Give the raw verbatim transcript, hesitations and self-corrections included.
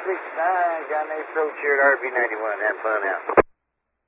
six nine, John A. Soap here at R B ninety-one. Have fun out.